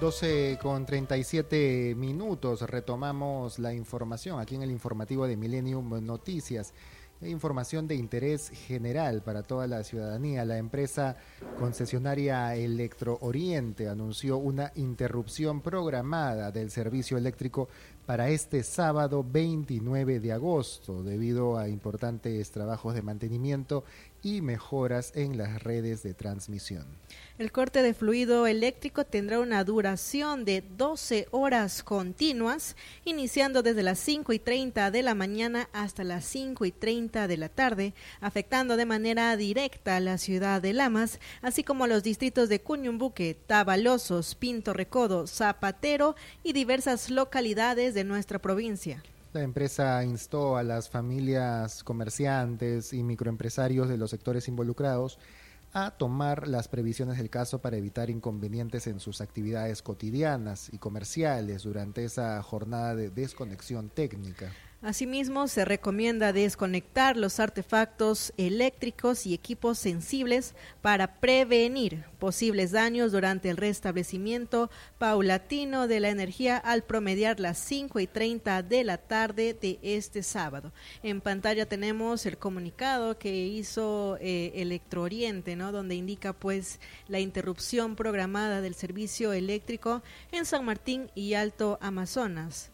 12:37. Retomamos la información aquí en el informativo de Millennium Noticias. Información de interés general para toda la ciudadanía. La empresa concesionaria Electro Oriente anunció una interrupción programada del servicio eléctrico para este sábado 29 de agosto debido a importantes trabajos de mantenimiento y mejoras en las redes de transmisión. El corte de fluido eléctrico tendrá una duración de 12 horas continuas, iniciando desde las 5:30 de la mañana hasta las 5:30 de la tarde, afectando de manera directa a la ciudad de Lamas, así como a los distritos de Cuñumbuque, Tabalosos, Pinto Recodo, Zapatero y diversas localidades de nuestra provincia. La empresa instó a las familias, comerciantes y microempresarios de los sectores involucrados a tomar las previsiones del caso para evitar inconvenientes en sus actividades cotidianas y comerciales durante esa jornada de desconexión técnica. Asimismo, se recomienda desconectar los artefactos eléctricos y equipos sensibles para prevenir posibles daños durante el restablecimiento paulatino de la energía al promediar las 5:30 de la tarde de este sábado. En pantalla tenemos el comunicado que hizo Electro Oriente, ¿no? Donde indica pues la interrupción programada del servicio eléctrico en San Martín y Alto Amazonas.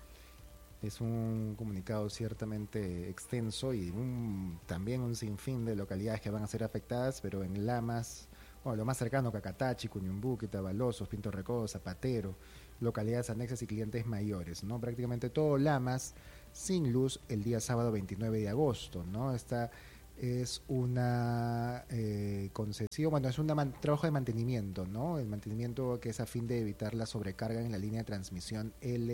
Es un comunicado ciertamente extenso y también un sinfín de localidades que van a ser afectadas, pero en Lamas, lo más cercano, Cacatachi, Cuñumbuque, Tabalosos, Pinto Recodo, Zapatero, localidades anexas y clientes mayores, ¿no? Prácticamente todo Lamas sin luz el día sábado 29 de agosto, ¿no? Esta es una concesión, es un trabajo de mantenimiento, ¿no? El mantenimiento que es a fin de evitar la sobrecarga en la línea de transmisión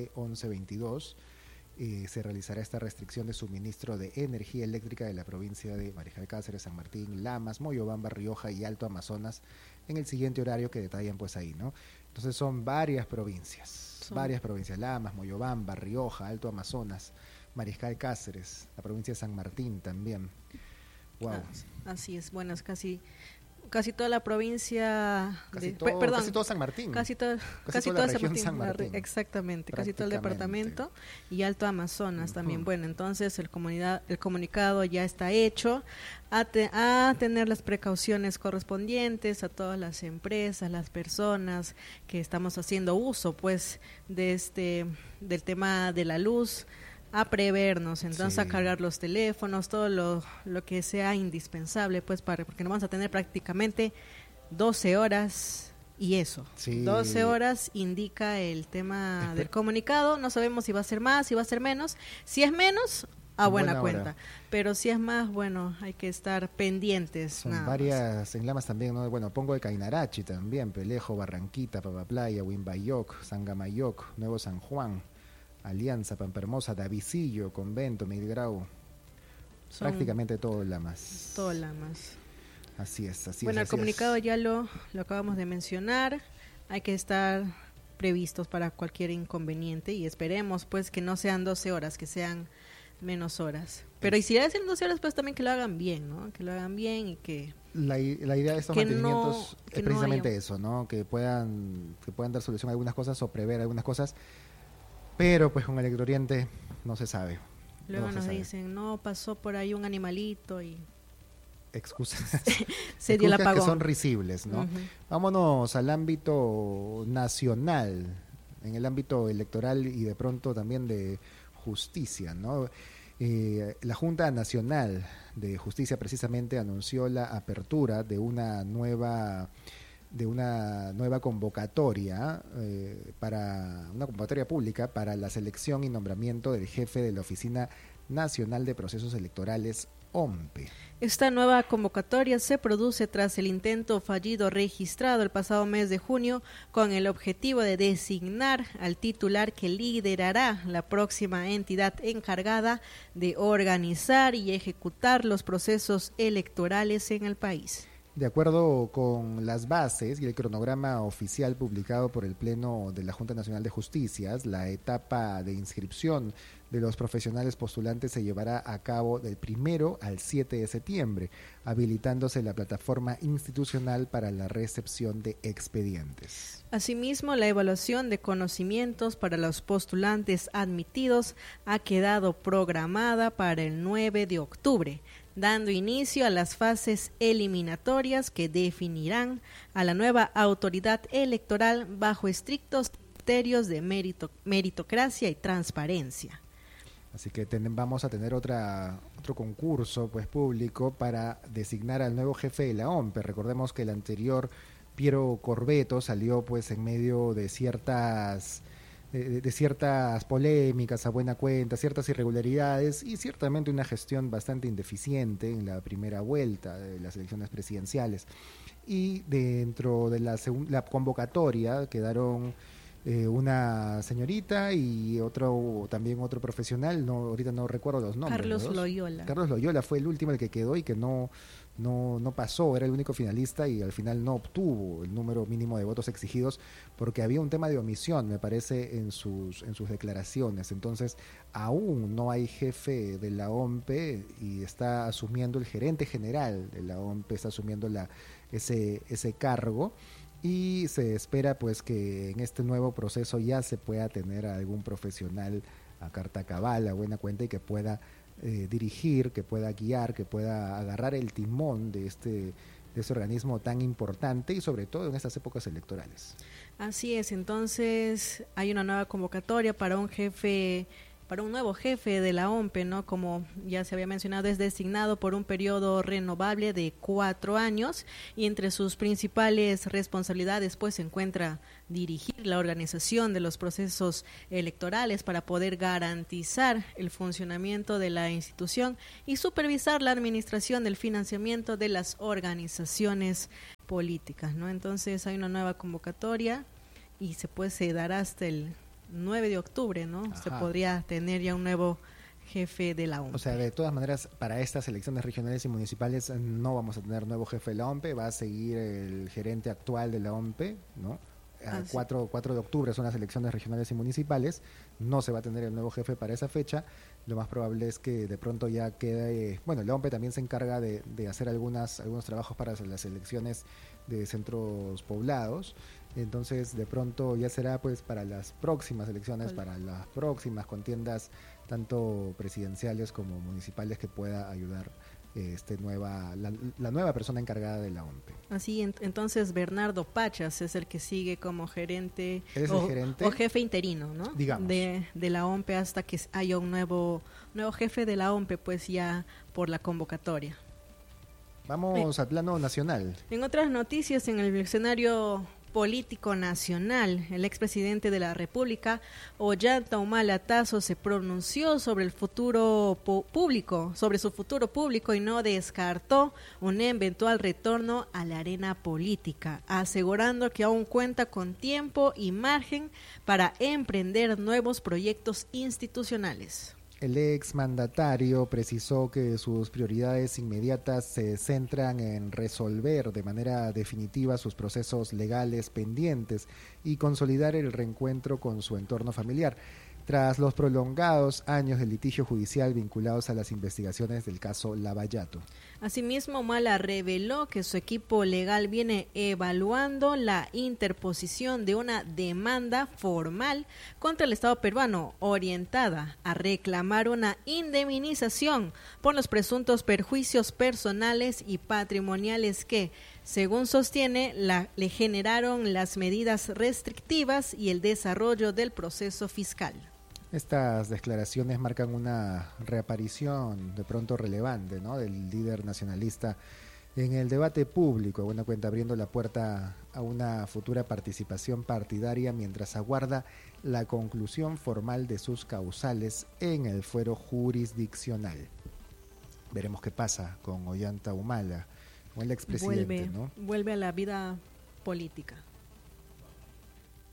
L1122. Se realizará esta restricción de suministro de energía eléctrica de la provincia de Mariscal Cáceres, San Martín, Lamas, Moyobamba, Rioja y Alto Amazonas en el siguiente horario que detallan pues ahí, ¿no? Entonces son varias provincias, Lamas, Moyobamba, Rioja, Alto Amazonas, Mariscal Cáceres, la provincia de San Martín también. Wow. Así es, bueno, es casi toda la provincia, casi todo San Martín, casi toda San Martín, exactamente, casi todo el departamento y Alto Amazonas también. Bueno, entonces el comunicado ya está hecho a tener las precauciones correspondientes a todas las empresas, las personas que estamos haciendo uso pues de del tema de la luz, a prevernos, entonces a cargar los teléfonos, todo lo que sea indispensable, pues porque nos vamos a tener prácticamente 12 horas y eso. 12 horas indica el tema del comunicado, no sabemos si va a ser más, si va a ser menos. Si es menos, a buena cuenta, pero si es más, bueno, hay que estar pendientes. Son varias, en Lamas también, ¿no? Bueno, pongo de Cainarachi también, Pelejo, Barranquita, Papaplaya, Huimbayoc, Sangamayoc, Nuevo San Juan, Alianza, Pampermosa, Davicillo, Convento, Miguel Grau, prácticamente todo Lamas. Todo Lamas. Así es. Bueno, el comunicado ya lo acabamos de mencionar, hay que estar previstos para cualquier inconveniente y esperemos pues que no sean 12 horas, que sean menos horas. Pero y si hacen 12 horas, pues también que lo hagan bien, ¿no? Que lo hagan bien y que... La idea de estos mantenimientos es precisamente eso, ¿no? Que puedan dar solución a algunas cosas o prever algunas cosas. Pero pues con Electro Oriente no se sabe. Luego nos dicen, no, pasó por ahí un animalito y... Excusas. Se dio el apagón. Que son risibles, ¿no? Vámonos al ámbito nacional, en el ámbito electoral y de pronto también de justicia, ¿no? La Junta Nacional de Justicia precisamente anunció la apertura de una nueva convocatoria para una convocatoria pública para la selección y nombramiento del jefe de la Oficina Nacional de Procesos Electorales, OMPE. Esta nueva convocatoria se produce tras el intento fallido registrado el pasado mes de junio con el objetivo de designar al titular que liderará la próxima entidad encargada de organizar y ejecutar los procesos electorales en el país. De acuerdo con las bases y el cronograma oficial publicado por el Pleno de la Junta Nacional de Justicias, la etapa de inscripción de los profesionales postulantes se llevará a cabo del 1 al 7 de septiembre, habilitándose la plataforma institucional para la recepción de expedientes. Asimismo, la evaluación de conocimientos para los postulantes admitidos ha quedado programada para el 9 de octubre, dando inicio a las fases eliminatorias que definirán a la nueva autoridad electoral bajo estrictos criterios de meritocracia y transparencia. Así que vamos a tener otro concurso pues público para designar al nuevo jefe de la OMPE. Recordemos que el anterior, Piero Corbeto, salió pues en medio de ciertas polémicas a buena cuenta, ciertas irregularidades y ciertamente una gestión bastante indeficiente en la primera vuelta de las elecciones presidenciales. Y dentro de la convocatoria quedaron una señorita y también otro profesional, ahorita no recuerdo los nombres. Carlos Loyola fue el último el que quedó y que no pasó, era el único finalista y al final no obtuvo el número mínimo de votos exigidos porque había un tema de omisión, me parece, en sus declaraciones. Entonces, aún no hay jefe de la OMPE y está asumiendo el gerente general de la OMPE, está asumiendo ese cargo. Y se espera pues que en este nuevo proceso ya se pueda tener a algún profesional a carta cabal, a buena cuenta y que pueda dirigir, que pueda guiar, que pueda agarrar el timón de ese organismo tan importante y sobre todo en estas épocas electorales. Así es, entonces hay una nueva convocatoria para un nuevo jefe de la OMPE, ¿no? Como ya se había mencionado, es designado por un periodo renovable de 4 años y entre sus principales responsabilidades pues se encuentra dirigir la organización de los procesos electorales para poder garantizar el funcionamiento de la institución y supervisar la administración del financiamiento de las organizaciones políticas, ¿no? Entonces hay una nueva convocatoria y se dará hasta el 9 de octubre, ¿no? Ajá. Se podría tener ya un nuevo jefe de la OMPE. O sea, de todas maneras, para estas elecciones regionales y municipales no vamos a tener nuevo jefe de la OMPE, va a seguir el gerente actual de la OMPE, ¿no? 4 de octubre son las elecciones regionales y municipales, no se va a tener el nuevo jefe para esa fecha, lo más probable es que de pronto ya quede, bueno, la OMPE también se encarga de hacer algunos trabajos para las elecciones de centros poblados, entonces de pronto ya será pues para las próximas elecciones, para las próximas contiendas tanto presidenciales como municipales que pueda ayudar la nueva persona encargada de la OMPE. Así, entonces Bernardo Pachas es el que sigue como gerente, gerente o jefe interino, ¿no? Digamos. De la OMPE hasta que haya un nuevo jefe de la OMPE, pues ya por la convocatoria. Vamos al plano nacional. En otras noticias, en el escenario político nacional, el expresidente de la República, Ollanta Humala Tazo, se pronunció sobre el futuro público, sobre su futuro público y no descartó un eventual retorno a la arena política, asegurando que aún cuenta con tiempo y margen para emprender nuevos proyectos institucionales. El exmandatario precisó que sus prioridades inmediatas se centran en resolver de manera definitiva sus procesos legales pendientes y consolidar el reencuentro con su entorno familiar, tras los prolongados años de litigio judicial vinculados a las investigaciones del caso Lavallato. Asimismo, Humala reveló que su equipo legal viene evaluando la interposición de una demanda formal contra el Estado peruano orientada a reclamar una indemnización por los presuntos perjuicios personales y patrimoniales que, según sostiene, le generaron las medidas restrictivas y el desarrollo del proceso fiscal. Estas declaraciones marcan una reaparición de pronto relevante, ¿no?, del líder nacionalista en el debate público, a buena cuenta abriendo la puerta a una futura participación partidaria mientras aguarda la conclusión formal de sus causales en el fuero jurisdiccional. Veremos qué pasa con Ollanta Humala, con el expresidente, ¿no? Vuelve a la vida política.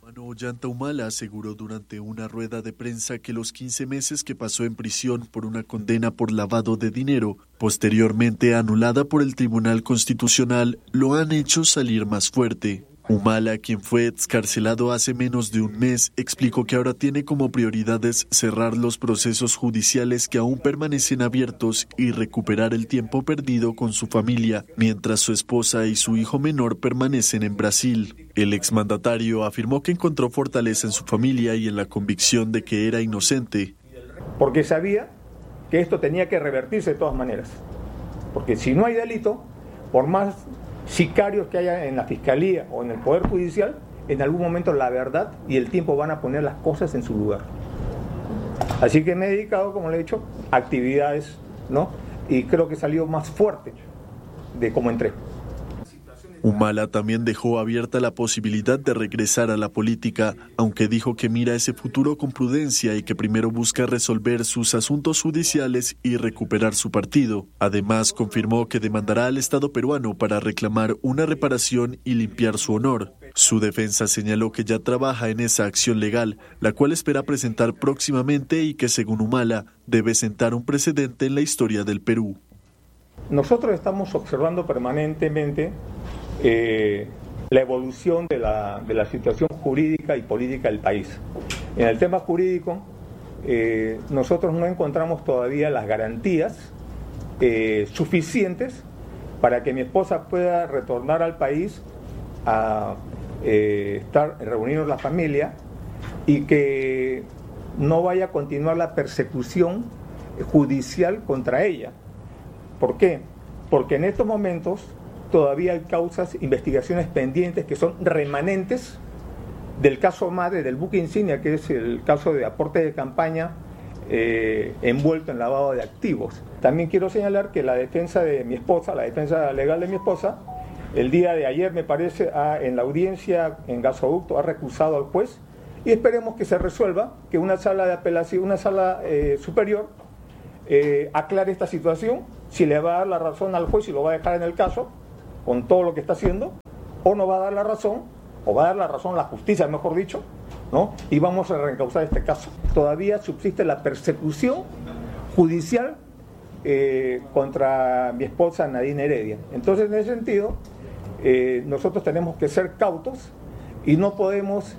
Ollanta Humala aseguró durante una rueda de prensa que los 15 meses que pasó en prisión por una condena por lavado de dinero, posteriormente anulada por el Tribunal Constitucional, lo han hecho salir más fuerte. Humala, quien fue excarcelado hace menos de un mes, explicó que ahora tiene como prioridades cerrar los procesos judiciales que aún permanecen abiertos y recuperar el tiempo perdido con su familia, mientras su esposa y su hijo menor permanecen en Brasil. El exmandatario afirmó que encontró fortaleza en su familia y en la convicción de que era inocente. Porque sabía que esto tenía que revertirse de todas maneras. Porque si no hay delito, por más sicarios que haya en la Fiscalía o en el Poder Judicial, en algún momento la verdad y el tiempo van a poner las cosas en su lugar. Así que me he dedicado, como le he dicho, a actividades, ¿no? Y creo que salió más fuerte de cómo entré. Humala también dejó abierta la posibilidad de regresar a la política, aunque dijo que mira ese futuro con prudencia y que primero busca resolver sus asuntos judiciales y recuperar su partido. Además, confirmó que demandará al Estado peruano para reclamar una reparación y limpiar su honor. Su defensa señaló que ya trabaja en esa acción legal, la cual espera presentar próximamente y que, según Humala, debe sentar un precedente en la historia del Perú. Nosotros estamos observando permanentemente la evolución de la situación jurídica y política del país. En el tema jurídico, nosotros no encontramos todavía las garantías suficientes para que mi esposa pueda retornar al país a reunirnos la familia y que no vaya a continuar la persecución judicial contra ella. ¿Por qué? Porque en estos momentos todavía hay causas, investigaciones pendientes que son remanentes del caso madre del buque insignia, que es el caso de aporte de campaña envuelto en lavado de activos. También quiero señalar que la defensa de mi esposa, la defensa legal de mi esposa, el día de ayer, me parece, en la audiencia en gasoducto ha recusado al juez y esperemos que se resuelva, que una sala de apelación, una sala superior aclare esta situación, si le va a dar la razón al juez y lo va a dejar en el caso con todo lo que está haciendo, o no va a dar la razón, o va a dar la razón a la justicia, mejor dicho, ¿no? Y vamos a reencauzar este caso. Todavía subsiste la persecución judicial contra mi esposa Nadine Heredia. Entonces, en ese sentido, nosotros tenemos que ser cautos y no podemos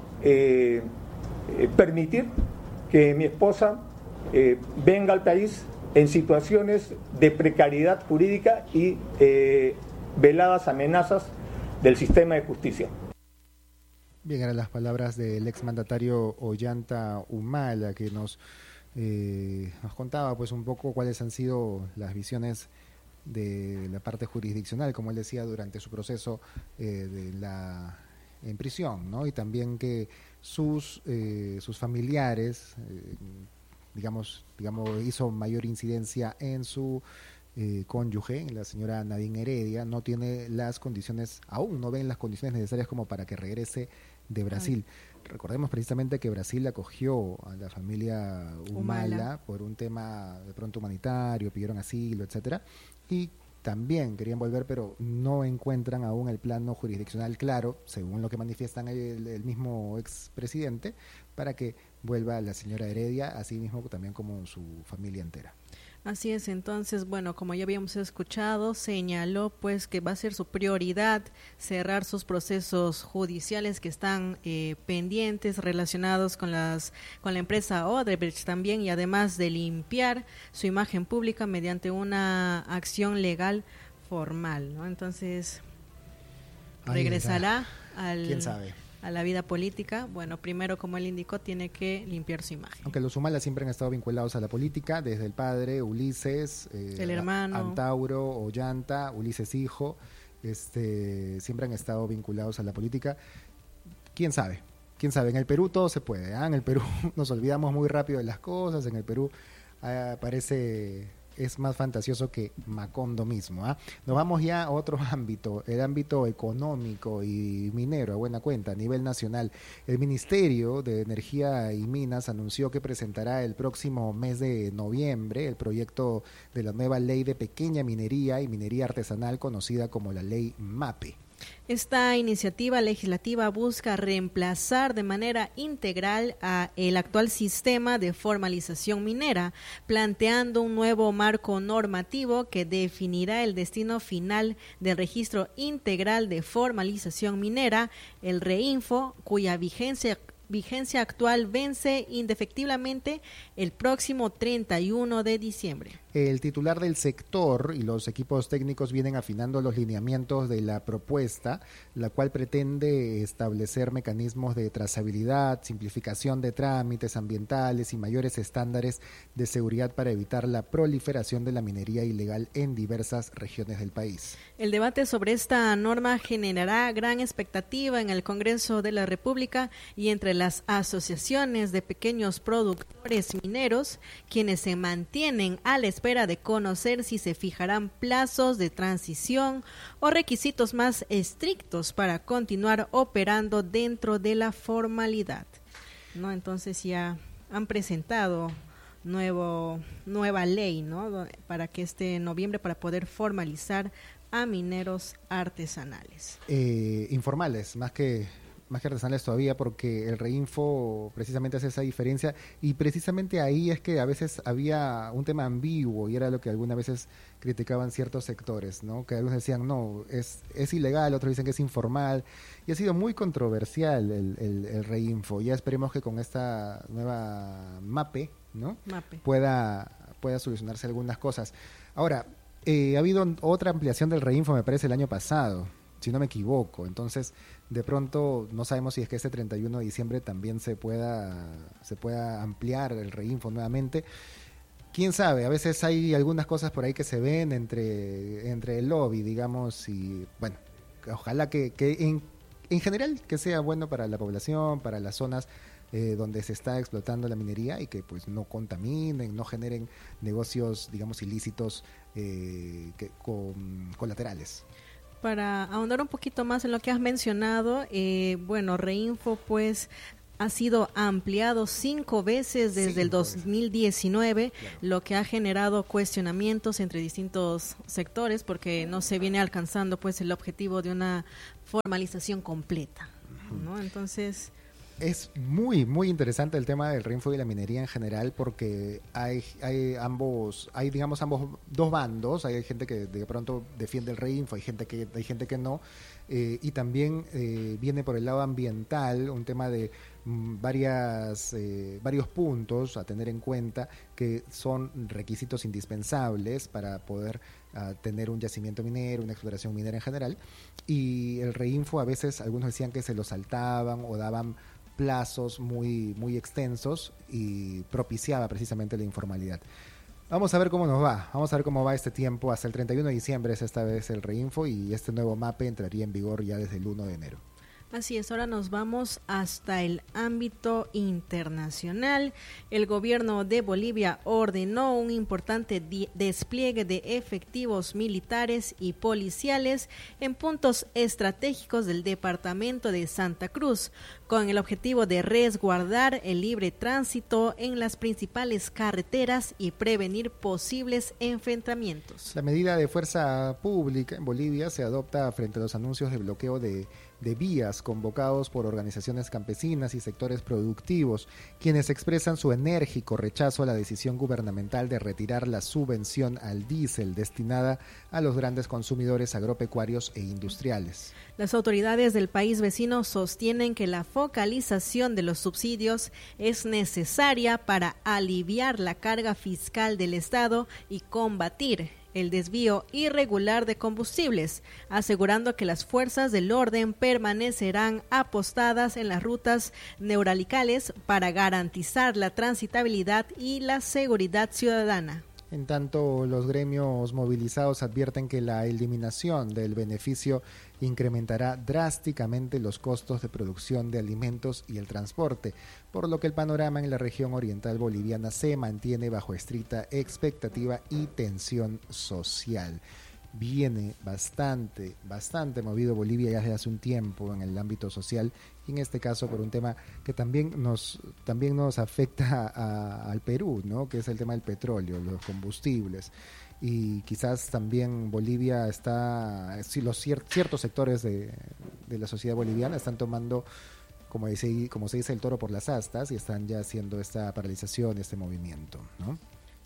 permitir que mi esposa venga al país en situaciones de precariedad jurídica y veladas amenazas del sistema de justicia. Bien, eran las palabras del exmandatario Ollanta Humala, que nos contaba pues un poco cuáles han sido las visiones de la parte jurisdiccional, como él decía, durante su proceso en prisión, ¿no? Y también que sus familiares, digamos, hizo mayor incidencia en su cónyuge, la señora Nadine Heredia, no tiene las condiciones, aún no ven las condiciones necesarias como para que regrese de Brasil. Recordemos precisamente que Brasil acogió a la familia Humala por un tema de pronto humanitario, pidieron asilo, etcétera, y también querían volver, pero no encuentran aún el plano jurisdiccional claro, según lo que manifiestan el mismo expresidente, para que vuelva la señora Heredia, así mismo también como su familia entera. Así es, entonces, bueno, como ya habíamos escuchado, señaló pues que va a ser su prioridad cerrar sus procesos judiciales que están pendientes relacionados con la empresa Odebrecht también, y además de limpiar su imagen pública mediante una acción legal formal, ¿no? Entonces, regresará ¿quién sabe? A la vida política. Bueno, primero, como él indicó, tiene que limpiar su imagen. Aunque los Humala siempre han estado vinculados a la política, desde el padre, Ulises, el hermano Antauro, Ollanta, Ulises hijo, siempre han estado vinculados a la política. ¿Quién sabe? ¿Quién sabe? En el Perú todo se puede, ¿eh? En el Perú nos olvidamos muy rápido de las cosas, en el Perú es más fantasioso que Macondo mismo, ¿eh? Nos vamos ya a otro ámbito, el ámbito económico y minero, a buena cuenta, a nivel nacional. El Ministerio de Energía y Minas anunció que presentará el próximo mes de noviembre el proyecto de la nueva ley de pequeña minería y minería artesanal, conocida como la ley MAPE. Esta iniciativa legislativa busca reemplazar de manera integral a el actual sistema de formalización minera, planteando un nuevo marco normativo que definirá el destino final del Registro Integral de Formalización Minera, el REINFO, cuya vigencia actual vence indefectiblemente el próximo 31 de diciembre. El titular del sector y los equipos técnicos vienen afinando los lineamientos de la propuesta, la cual pretende establecer mecanismos de trazabilidad, simplificación de trámites ambientales y mayores estándares de seguridad para evitar la proliferación de la minería ilegal en diversas regiones del país. El debate sobre esta norma generará gran expectativa en el Congreso de la República y entre las asociaciones de pequeños productores mineros, quienes se mantienen a la espera de conocer si se fijarán plazos de transición o requisitos más estrictos para continuar operando dentro de la formalidad, ¿no? Entonces ya han presentado nueva ley, ¿no? Para que este noviembre, para poder formalizar a mineros artesanales. Informales, más que artesanales todavía, porque el REINFO precisamente hace esa diferencia, y precisamente ahí es que a veces había un tema ambiguo y era lo que algunas veces criticaban ciertos sectores, ¿no? Que algunos decían, no, es ilegal, otros dicen que es informal, y ha sido muy controversial el REINFO. Ya esperemos que con esta nueva MAPE, ¿no? pueda solucionarse algunas cosas. Ahora, ha habido otra ampliación del REINFO, me parece, el año pasado, si no me equivoco. Entonces, de pronto, no sabemos si es que este 31 de diciembre también se pueda ampliar el REINFO nuevamente. Quién sabe, a veces hay algunas cosas por ahí que se ven entre el lobby, digamos, y bueno, ojalá que en general que sea bueno para la población, para las zonas donde se está explotando la minería, y que pues no contaminen, no generen negocios, digamos, ilícitos colaterales. Para ahondar un poquito más en lo que has mencionado, REINFO pues ha sido ampliado 5 veces desde el 2019, claro, lo que ha generado cuestionamientos entre distintos sectores, porque no se viene alcanzando pues el objetivo de una formalización completa, ¿no? Entonces, es muy, muy interesante el tema del REINFO y la minería en general, porque hay digamos ambos dos bandos. Hay gente que de pronto defiende el REINFO, hay gente que no, y también viene por el lado ambiental un tema de varios puntos a tener en cuenta que son requisitos indispensables para poder tener un yacimiento minero, una exploración minera en general, y el REINFO a veces algunos decían que se lo saltaban o daban plazos muy, muy extensos y propiciaba precisamente la informalidad. Vamos a ver cómo nos va, vamos a ver cómo va este tiempo. Hasta el 31 de diciembre es esta vez el REINFO, y este nuevo MAPE entraría en vigor ya desde el 1 de enero. Así es, ahora nos vamos hasta el ámbito internacional. El gobierno de Bolivia ordenó un importante despliegue de efectivos militares y policiales en puntos estratégicos del departamento de Santa Cruz, con el objetivo de resguardar el libre tránsito en las principales carreteras y prevenir posibles enfrentamientos. La medida de fuerza pública en Bolivia se adopta frente a los anuncios de bloqueo de vías convocados por organizaciones campesinas y sectores productivos, quienes expresan su enérgico rechazo a la decisión gubernamental de retirar la subvención al diésel destinada a los grandes consumidores agropecuarios e industriales. Las autoridades del país vecino sostienen que la focalización de los subsidios es necesaria para aliviar la carga fiscal del Estado y combatir el desvío irregular de combustibles, asegurando que las fuerzas del orden permanecerán apostadas en las rutas neurálgicas para garantizar la transitabilidad y la seguridad ciudadana. En tanto, los gremios movilizados advierten que la eliminación del beneficio incrementará drásticamente los costos de producción de alimentos y el transporte, por lo que el panorama en la región oriental boliviana se mantiene bajo estricta expectativa y tensión social. viene bastante movido Bolivia ya desde hace un tiempo en el ámbito social, y en este caso por un tema que también nos afecta al Perú, ¿no? Que es el tema del petróleo, los combustibles. Y quizás también Bolivia está, ciertos sectores de la sociedad boliviana están tomando, como se dice, el toro por las astas, y están ya haciendo esta paralización, este movimiento, ¿no?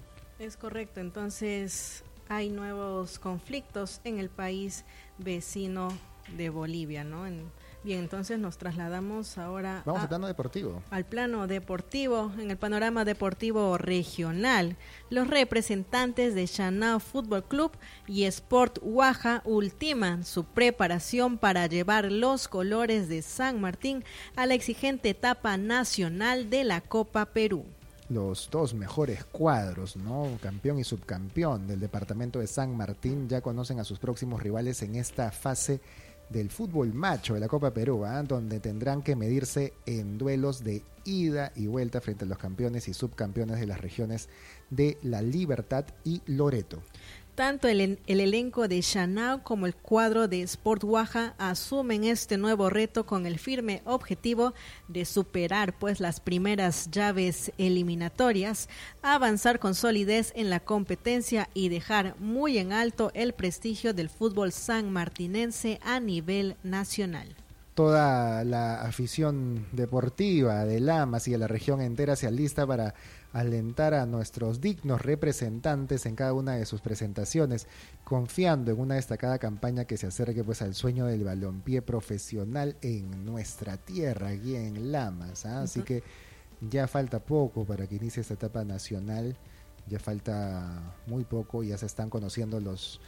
Es correcto, entonces hay nuevos conflictos en el país vecino de Bolivia, ¿no? Bien, entonces nos trasladamos ahora al plano deportivo. Al plano deportivo, en el panorama deportivo regional. Los representantes de Shanao Fútbol Club y Sport Huaja ultiman su preparación para llevar los colores de San Martín a la exigente etapa nacional de la Copa Perú. Los dos mejores cuadros, ¿no? Campeón y subcampeón del departamento de San Martín, ya conocen a sus próximos rivales en esta fase del fútbol macho de la Copa Perú, donde tendrán que medirse en duelos de ida y vuelta frente a los campeones y subcampeones de las regiones de La Libertad y Loreto. Tanto el elenco de Shanao como el cuadro de Sport Huaja asumen este nuevo reto con el firme objetivo de superar pues las primeras llaves eliminatorias, avanzar con solidez en la competencia y dejar muy en alto el prestigio del fútbol sanmartinense a nivel nacional. Toda la afición deportiva de Lamas y de la región entera se alista para alentar a nuestros dignos representantes en cada una de sus presentaciones, confiando en una destacada campaña que se acerque pues al sueño del balompié profesional en nuestra tierra, aquí en Lamas, ¿ah? Así que ya falta poco para que inicie esta etapa nacional, ya falta muy poco, ya se están conociendo los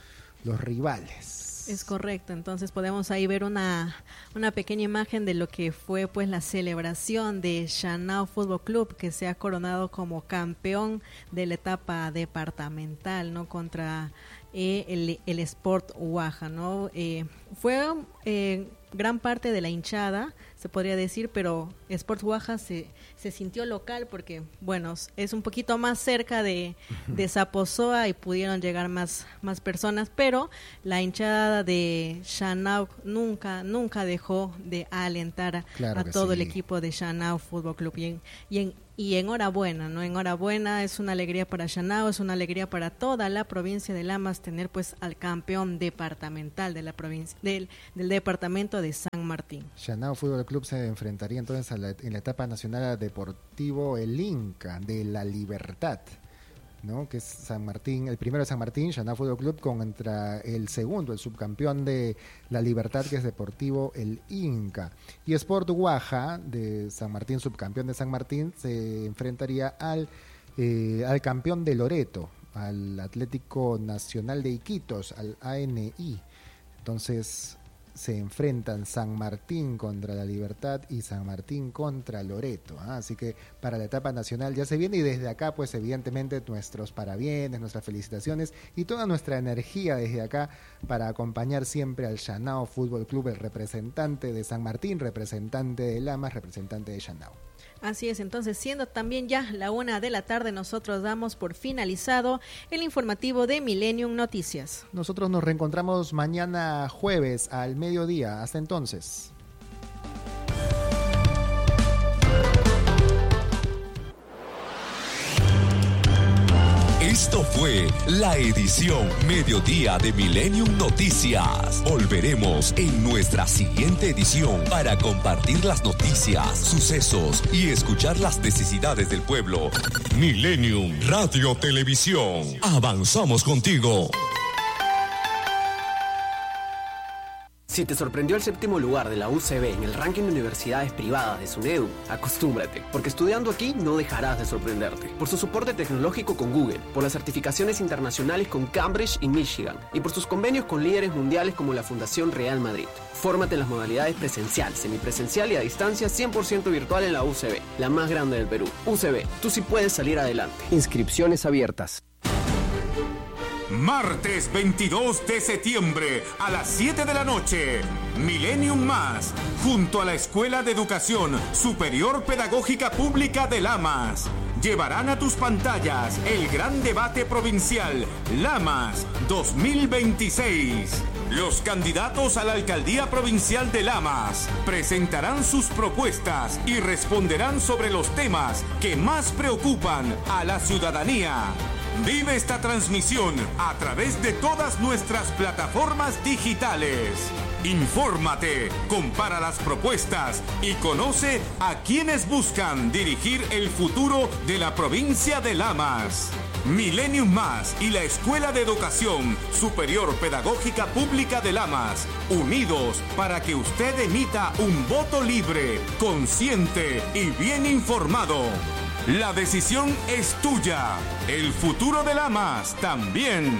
rivales. Es correcto, entonces podemos ahí ver una pequeña imagen de lo que fue pues la celebración de Shanao Fútbol Club, que se ha coronado como campeón de la etapa departamental, ¿no? Contra el Sport Huaja, ¿no? Fue gran parte de la hinchada, se podría decir, pero Sport Huaja se sintió local porque, bueno, es un poquito más cerca de Zaposoa y pudieron llegar más personas, pero la hinchada de Shanao nunca dejó de alentar a todo el equipo de Shanao Fútbol Club. Y enhorabuena, ¿no? Enhorabuena, es una alegría para Shanao, es una alegría para toda la provincia de Lamas tener pues al campeón departamental de la provincia del departamento de San Martín. Shanao Fútbol Club se enfrentaría entonces en la etapa nacional deportivo el Inca de La Libertad, ¿no? Que es San Martín, el primero de San Martín, Shanao Fútbol Club, contra el segundo, el subcampeón de La Libertad, que es Deportivo el Inca. Y Sport Huaja de San Martín, subcampeón de San Martín, se enfrentaría al campeón de Loreto, al Atlético Nacional de Iquitos, al ANI. Entonces se enfrentan San Martín contra La Libertad y San Martín contra Loreto, ¿ah? Así que para la etapa nacional ya se viene, y desde acá pues evidentemente nuestros parabienes, nuestras felicitaciones y toda nuestra energía desde acá para acompañar siempre al Shanao Fútbol Club, el representante de San Martín, representante de Lamas, representante de Shanao. Así es, entonces siendo también ya la 1 de la tarde, nosotros damos por finalizado el informativo de Millennium Noticias. Nosotros nos reencontramos mañana jueves al mediodía. Hasta entonces. Esto fue la edición Mediodía de Millennium Noticias. Volveremos en nuestra siguiente edición para compartir las noticias, sucesos y escuchar las necesidades del pueblo. Millennium Radio Televisión. Avanzamos contigo. Si te sorprendió el 7º lugar de la UCB en el ranking de universidades privadas de SUNEDU, acostúmbrate, porque estudiando aquí no dejarás de sorprenderte. Por su soporte tecnológico con Google, por las certificaciones internacionales con Cambridge y Michigan, y por sus convenios con líderes mundiales como la Fundación Real Madrid. Fórmate en las modalidades presencial, semipresencial y a distancia 100% virtual en la UCB, la más grande del Perú. UCB, tú sí puedes salir adelante. Inscripciones abiertas. Martes 22 de septiembre a las 7 de la noche, Millennium Más, junto a la Escuela de Educación Superior Pedagógica Pública de Lamas. llevarán a tus pantallas el gran debate provincial Lamas 2026. Los candidatos a la alcaldía provincial de Lamas presentarán sus propuestas y responderán sobre los temas que más preocupan a la ciudadanía. Vive esta transmisión a través de todas nuestras plataformas digitales. Infórmate, compara las propuestas y conoce a quienes buscan dirigir el futuro de la provincia de Lamas. Millennium Más y la Escuela de Educación Superior Pedagógica Pública de Lamas, unidos para que usted emita un voto libre, consciente y bien informado. La decisión es tuya. El futuro de Lamas también.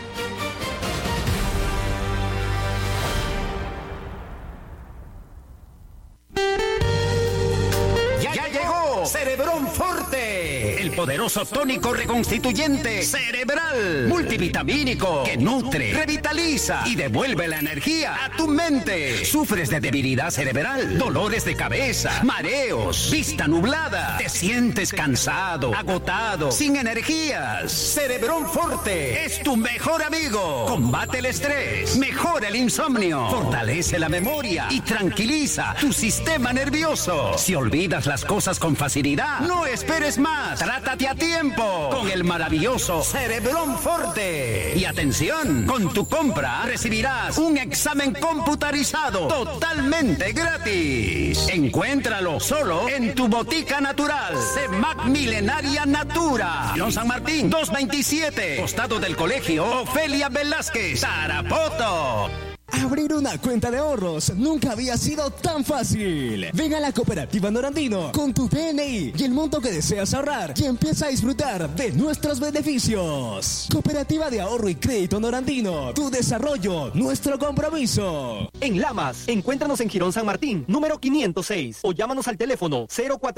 ¡Ya llegó! ¡Cerebrón Forte! El poderoso tónico reconstituyente cerebral, multivitamínico, que nutre, revitaliza y devuelve la energía a tu mente. ¿Sufres de debilidad cerebral, dolores de cabeza, mareos, vista nublada? ¿Te sientes cansado, agotado, sin energías? Cerebrón Forte es tu mejor amigo. Combate el estrés, mejora el insomnio, fortalece la memoria y tranquiliza tu sistema nervioso. Si olvidas las cosas con facilidad, no esperes más. Trátate a tiempo con el maravilloso Cerebrón Forte. Y atención, con tu compra recibirás un examen computarizado totalmente gratis. Encuéntralo solo en tu botica natural, CEMAC Milenaria Natura. Don San Martín, 227, costado del colegio Ofelia Velázquez, Tarapoto. Abrir una cuenta de ahorros nunca había sido tan fácil. Ven a la Cooperativa Norandino con tu DNI y el monto que deseas ahorrar y empieza a disfrutar de nuestros beneficios. Cooperativa de Ahorro y Crédito Norandino, tu desarrollo, nuestro compromiso. En Lamas, encuéntranos en Girón San Martín, número 506, o llámanos al teléfono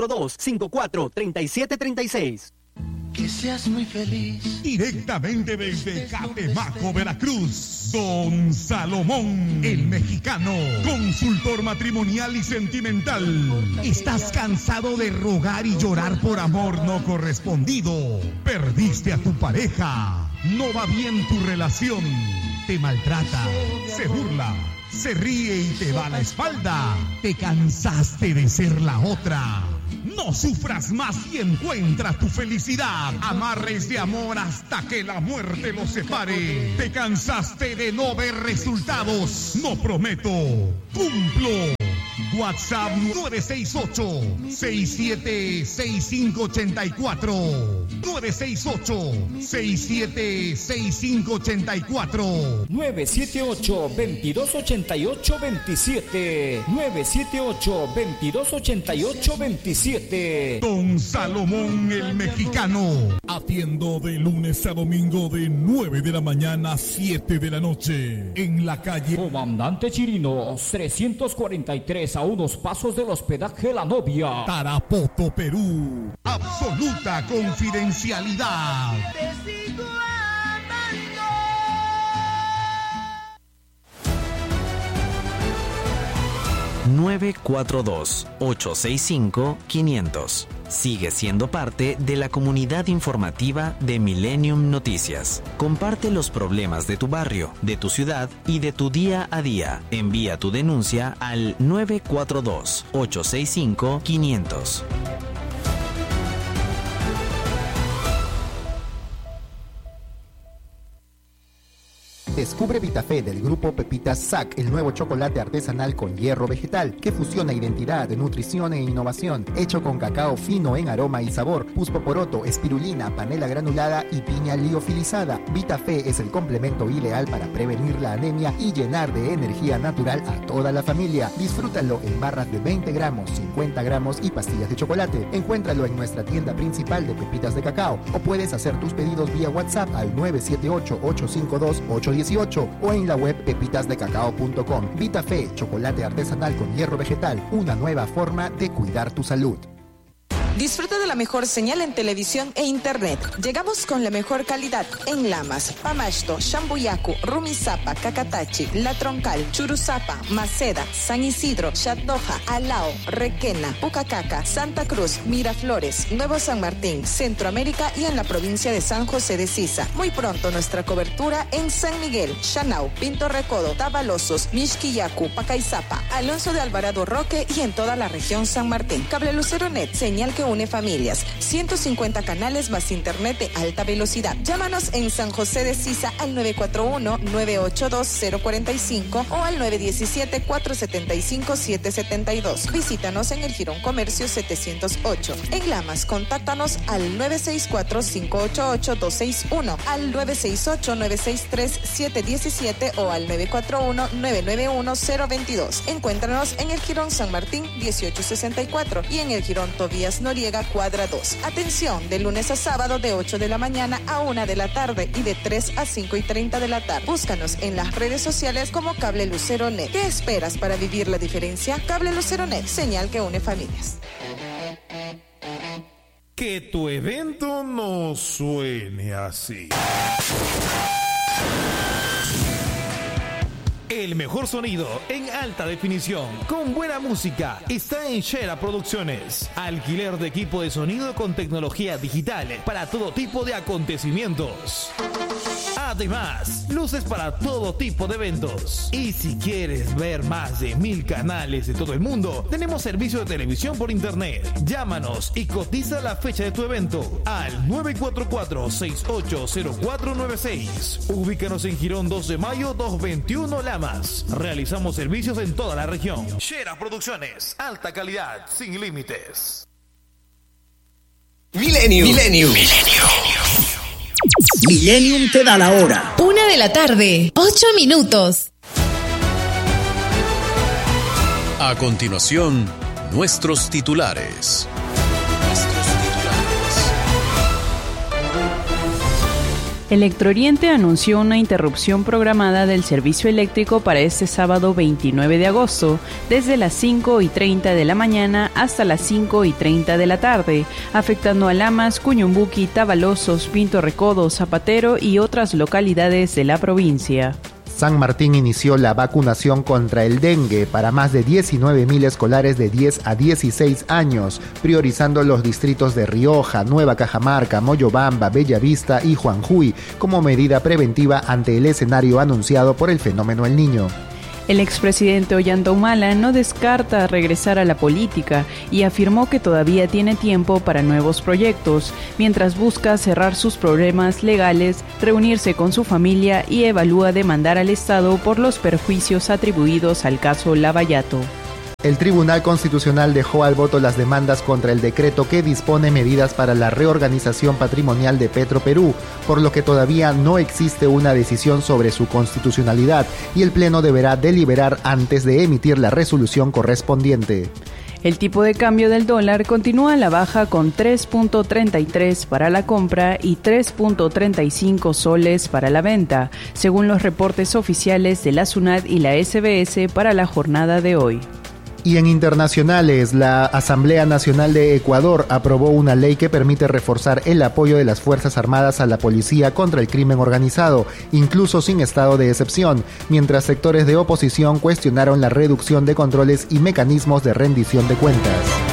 042-54-3736. Que seas muy feliz. Directamente desde Catemaco, Veracruz, Don Salomón, el mexicano, consultor matrimonial y sentimental. ¿Estás cansado de rogar y llorar por amor no correspondido? ¿Perdiste a tu pareja? ¿No va bien tu relación? ¿Te maltrata? ¿Se burla? ¿Se ríe y te da la espalda? ¿Te cansaste de ser la otra? No sufras más y encuentra tu felicidad. Amarres de amor hasta que la muerte los separe. ¿Te cansaste de no ver resultados? No prometo, cumplo. WhatsApp 968-676584. 968-676584. 978-2288-27. 978-2288-27. Don Salomón el mexicano. Atiendo de lunes a domingo de 9 de la mañana a 7 de la noche. En la calle Comandante Chirinos, 343, a unos pasos del hospedaje La Novia, Tarapoto, Perú. Absoluta confidencialidad. Te sigo amando. 942-865-500. Sigue siendo parte de la comunidad informativa de Millennium Noticias. Comparte los problemas de tu barrio, de tu ciudad y de tu día a día. Envía tu denuncia al 942-865-500. Descubre Vitafé del grupo Pepitas SAC, el nuevo chocolate artesanal con hierro vegetal que fusiona identidad, nutrición e innovación, hecho con cacao fino en aroma y sabor, puspoporoto, espirulina, panela granulada y piña liofilizada. Vitafé es el complemento ideal para prevenir la anemia y llenar de energía natural a toda la familia. Disfrútalo en barras de 20 gramos, 50 gramos y pastillas de chocolate. Encuéntralo en nuestra tienda principal de pepitas de cacao o puedes hacer tus pedidos vía WhatsApp al 978-852-810 o en la web pepitasdecacao.com. Vitafé, chocolate artesanal con hierro vegetal, una nueva forma de cuidar tu salud. Disfruta de la mejor señal en televisión e internet. Llegamos con la mejor calidad en Lamas, Pamashto, Shambuyacu, Rumisapa, Cacatachi, La Troncal, Churuzapa, Maceda, San Isidro, Chatdoja, Alao, Requena, Pucacaca, Santa Cruz, Miraflores, Nuevo San Martín, Centroamérica y en la provincia de San José de Sisa. Muy pronto nuestra cobertura en San Miguel, Chanau, Pinto Recodo, Tabalosos, Mixquillacu, Pacaizapa, Alonso de Alvarado Roque y en toda la región San Martín. Cable Lucero Net, señal que une familias. 150 canales más internet de alta velocidad. Llámanos en San José de Sisa al 941-982-045 o al 917-475-772. Visítanos en el Jirón Comercio 708. En Lamas, contáctanos al 964-588-261, al 968-963-717 o al 941-991-022. Encuéntranos en el Jirón San Martín 1864 y en el Jirón Tobías Noriega, cuadra 2. Atención, de lunes a sábado de 8 de la mañana a 1 de la tarde y de 3 a 5:30 de la tarde. Búscanos en las redes sociales como Cable Lucero Net. ¿Qué esperas para vivir la diferencia? Cable Lucero Net, señal que une familias. Que tu evento no suene así. El mejor sonido en alta definición, con buena música, está en Shera Producciones. Alquiler de equipo de sonido con tecnología digital para todo tipo de acontecimientos. Además, luces para todo tipo de eventos. Y si quieres ver más de 1000 canales de todo el mundo, tenemos servicio de televisión por internet. Llámanos y cotiza la fecha de tu evento al 944-680496. Ubícanos en Girón 2 de Mayo 221 Lamas. Realizamos servicios en toda la región. Shera Producciones, alta calidad, sin límites. Millennium te da la hora. 1:00 PM, 8 minutos. A continuación, nuestros titulares. Electrooriente anunció una interrupción programada del servicio eléctrico para este sábado 29 de agosto, desde las 5:30 de la mañana hasta las 5:30 de la tarde, afectando a Lamas, Cuñumbuqui, Tabalosos, Pinto Recodo, Zapatero y otras localidades de la provincia. San Martín inició la vacunación contra el dengue para más de 19.000 escolares de 10 a 16 años, priorizando los distritos de Rioja, Nueva Cajamarca, Moyobamba, Bellavista y Juanjuy como medida preventiva ante el escenario anunciado por el fenómeno El Niño. El expresidente Ollanta Humala no descarta regresar a la política y afirmó que todavía tiene tiempo para nuevos proyectos, mientras busca cerrar sus problemas legales, reunirse con su familia y evalúa demandar al Estado por los perjuicios atribuidos al caso Lavallato. El Tribunal Constitucional dejó al voto las demandas contra el decreto que dispone medidas para la reorganización patrimonial de Petroperú, por lo que todavía no existe una decisión sobre su constitucionalidad y el Pleno deberá deliberar antes de emitir la resolución correspondiente. El tipo de cambio del dólar continúa a la baja con 3.33 para la compra y 3.35 soles para la venta, según los reportes oficiales de la SUNAT y la SBS para la jornada de hoy. Y en internacionales, la Asamblea Nacional de Ecuador aprobó una ley que permite reforzar el apoyo de las Fuerzas Armadas a la policía contra el crimen organizado, incluso sin estado de excepción, mientras sectores de oposición cuestionaron la reducción de controles y mecanismos de rendición de cuentas.